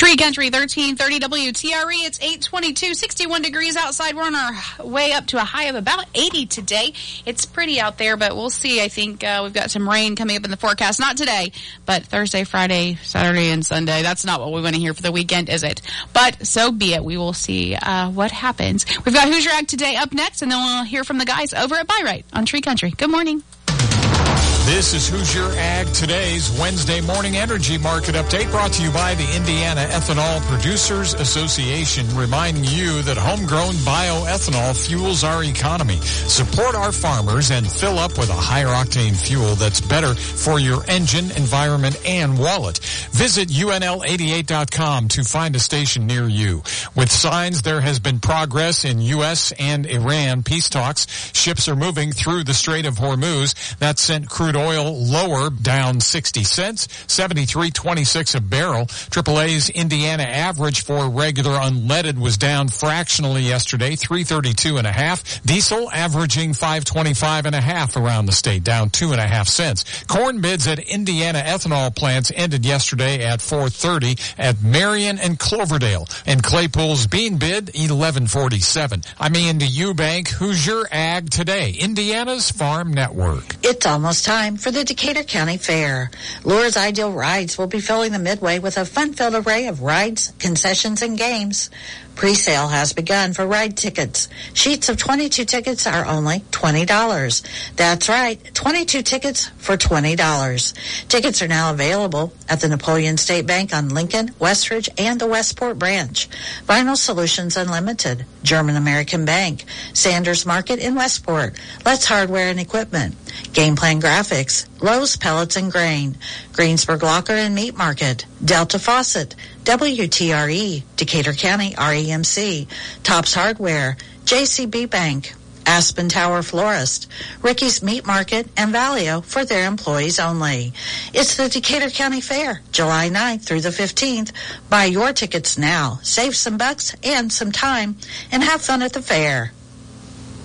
Tree Country 1330 WTRE. It's 8:22, 61 degrees outside. We're on our way up to a high of about 80 today. It's pretty out there, but we'll see. I think we've got some rain coming up in the forecast. Not today, but Thursday, Friday, Saturday, and Sunday. That's not what we want to hear for the weekend, is it? But so be it. We will see what happens. We've got Hoosier Ag Today up next, and then we'll hear from the guys over at Buy Right on Tree Country. Good morning. This is Hoosier Ag Today's Wednesday morning energy market update, brought to you by the Indiana Ethanol Producers Association, reminding you that homegrown bioethanol fuels our economy. Support our farmers and fill up with a higher octane fuel that's better for your engine, environment, and wallet. Visit UNL88.com to find a station near you. With signs there has been progress in U.S. and Iran peace talks, ships are moving through the Strait of Hormuz. That sent crude oil lower, down 60 cents, 73.26 a barrel. AAA's Indiana average for regular unleaded was down fractionally yesterday, 332.5. Diesel averaging 525.5 around the state, down 2.5 cents. Corn bids at Indiana ethanol plants ended yesterday at 430 at Marion and Cloverdale. And Claypool's bean bid, 1147. I'm Andy Eubank, Hoosier Ag Today, Indiana's Farm Network. It's almost time for the Decatur County Fair. Lure's Ideal Rides will be filling the midway with a fun-filled array of rides, concessions, and games. Pre-sale has begun for ride tickets. Sheets of 22 tickets are only $20. That's right, 22 tickets for $20. Tickets are now available at the Napoleon State Bank on Lincoln, Westridge, and the Westport branch. Vinyl Solutions Unlimited, German American Bank, Sanders Market in Westport, Let's Hardware and Equipment, Game Plan Graphics, Lowe's Pellets and Grain, Greensburg Locker and Meat Market, Delta Faucet, WTRE, Decatur County REMC, Tops Hardware, JCB Bank, Aspen Tower Florist, Ricky's Meat Market, and Valio for their employees only. It's the Decatur County Fair, July 9th through the 15th. Buy your tickets now, save some bucks and some time, and have fun at the fair.